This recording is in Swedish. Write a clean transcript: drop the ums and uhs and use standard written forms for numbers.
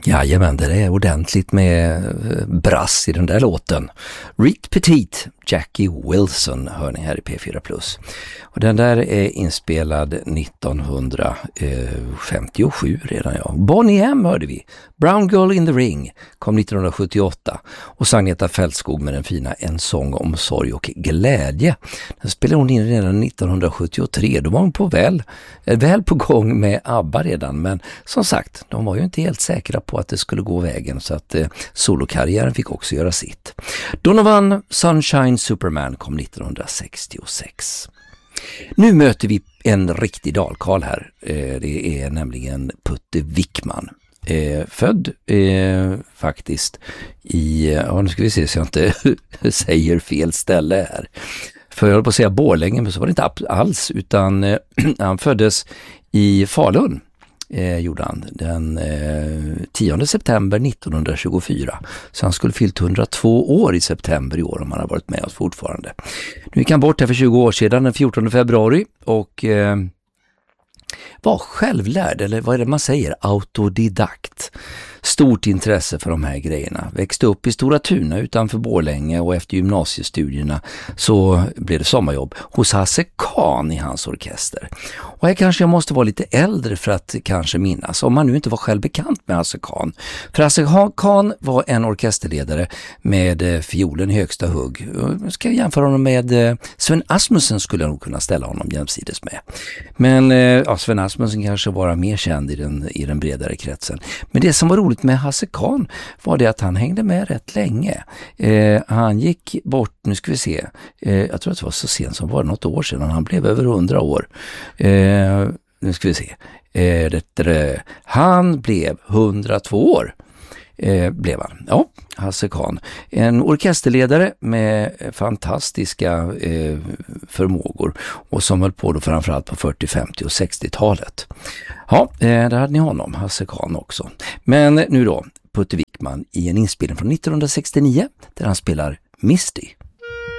Jajamän, det är ordentligt med brass i den där låten. Rick Petit, Jackie Wilson hör ni här i P4+. Och den där är inspelad 1957 redan, ja. Bonnie M hörde vi. Brown Girl in the Ring kom 1978 och Agneta Fältskog med den fina En sång om sorg och glädje. Den spelade hon in redan 1973. Då var hon väl på gång med ABBA redan, men som sagt, de var ju inte helt säkra på att det skulle gå vägen, så att solokarriären fick också göra sitt. Donovan Sunshine Superman kom 1966. Nu möter vi en riktig dalkarl här. Det är nämligen Putte Wickman. Född faktiskt i, nu ska vi se så jag inte säger fel ställe här. För jag håller på att säga Borlänge, men så var det inte alls, utan han föddes i Falun. Gjorde han den 10 september 1924. Så han skulle fyllt 102 år i september i år om han har varit med oss fortfarande. Nu gick han bort här för 20 år sedan den 14 februari och var självlärd, eller vad är det man säger, autodidakt. Stort intresse för de här grejerna. Växte upp i Stora Tuna utanför Borlänge och efter gymnasiestudierna så blev det sommarjobb hos Hasse Kahn i hans orkester. Och här kanske jag måste vara lite äldre för att kanske minnas, om man nu inte var själv bekant med Hasse Kahn. För Hasse Kahn var en orkesterledare med fiolen i högsta hugg. Jag ska jämföra honom med Sven Asmussen, skulle jag nog kunna ställa honom jämsides med. Men Sven Asmussen kanske var mer känd i den bredare kretsen. Men det som var roligt med Hasse Kahn var det att han hängde med rätt länge. Han gick bort, nu ska vi se, jag tror att det var så sent som var något år sedan, han blev över 100 år. Nu ska vi se. Han blev 102 år. Blev han. Ja, Hasse Kahn. En orkesterledare med fantastiska förmågor och som höll på då framförallt på 40-, 50- och 60-talet. Ja, där hade ni honom, Hasse Kahn också. Men nu då, Putte Wickman i en inspelning från 1969 där han spelar Misty.